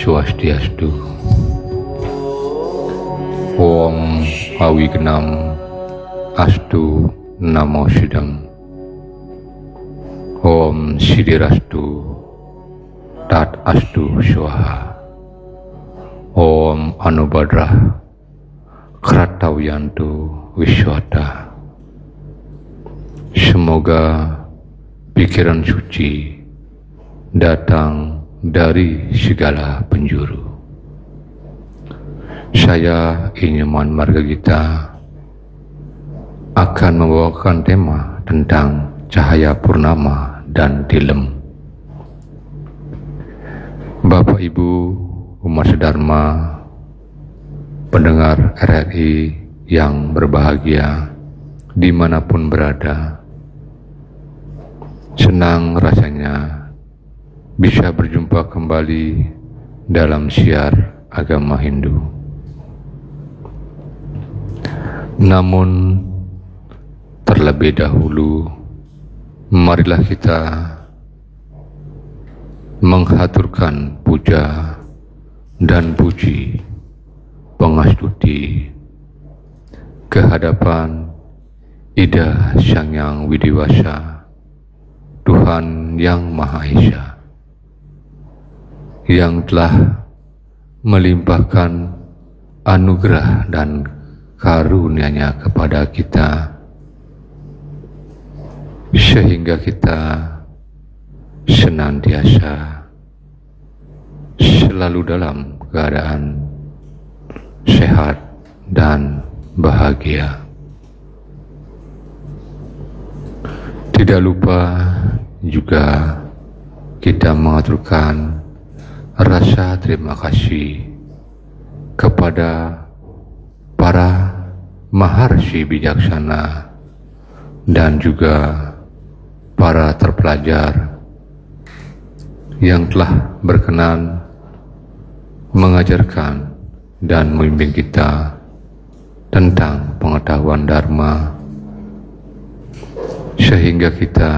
Swastiastu. Om Awignam Astu Namo Sidam. Om Sidirastu Tat Astu Swaha. Om Anubadrah Kratawiyantu Wiswata. Semoga pikiran suci datang dari segala penjuru. Saya Inyoman Margagita akan membawakan tema tentang cahaya purnama dan tilem. Bapak Ibu umat sedharma, pendengar RRI yang berbahagia dimanapun berada, senang rasanya bisa berjumpa kembali dalam siar agama Hindu. Namun terlebih dahulu, marilah kita menghaturkan puja dan puji pengastuti kehadapan Ida Sang Hyang Widiwasa, Tuhan Yang Maha Esa, yang telah melimpahkan anugerah dan karunia-Nya kepada kita, sehingga kita senantiasa selalu dalam keadaan sehat dan bahagia. Tidak lupa juga kita mengaturkan rasa terima kasih kepada para maharsi bijaksana dan juga para terpelajar yang telah berkenan mengajarkan dan membimbing kita tentang pengetahuan Dharma, sehingga kita